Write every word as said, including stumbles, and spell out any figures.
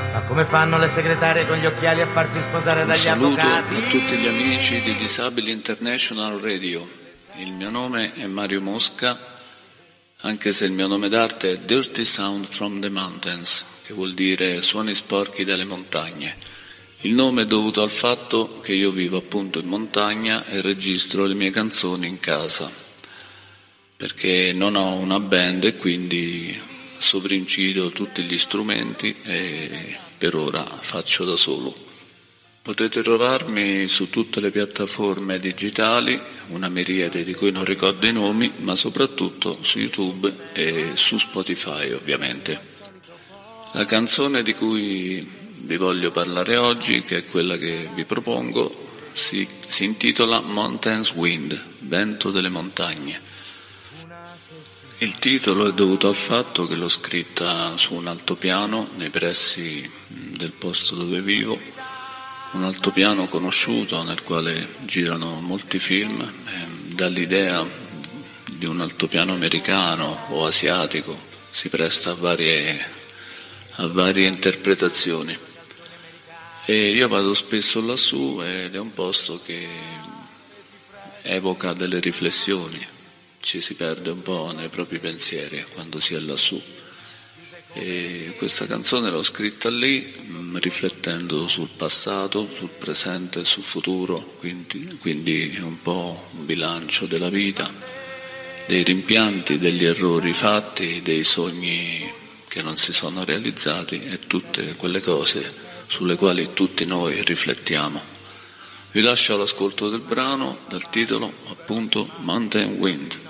Ma come fanno le segretarie con gli occhiali a farsi sposare Un dagli saluto avvocati? a tutti gli amici di Disabili International Radio. Il mio nome è Mario Mosca, anche se il mio nome d'arte è Dirty Sound from the Mountains, che vuol dire suoni sporchi dalle montagne. Il nome è dovuto al fatto che io vivo appunto in montagna e registro le mie canzoni in casa, perché non ho una band e quindi sovrincido tutti gli strumenti e per ora faccio da solo. Potete trovarmi su tutte le piattaforme digitali, una miriade di cui non ricordo i nomi, ma soprattutto su YouTube e su Spotify ovviamente. La canzone di cui vi voglio parlare oggi, che è quella che vi propongo, si, si intitola Mountains Wind, vento delle montagne. Il titolo è dovuto al fatto che l'ho scritta su un altopiano nei pressi del posto dove vivo, un altopiano conosciuto nel quale girano molti film, e dall'idea di un altopiano americano o asiatico si presta a varie, a varie interpretazioni. E io vado spesso lassù ed è un posto che evoca delle riflessioni. Ci si perde un po' nei propri pensieri quando si è lassù. E questa canzone l'ho scritta lì riflettendo sul passato, sul presente e sul futuro, quindi, quindi è un po' un bilancio della vita, dei rimpianti, degli errori fatti, dei sogni che non si sono realizzati e tutte quelle cose sulle quali tutti noi riflettiamo. Vi lascio all'ascolto del brano dal titolo appunto Mountain Wind.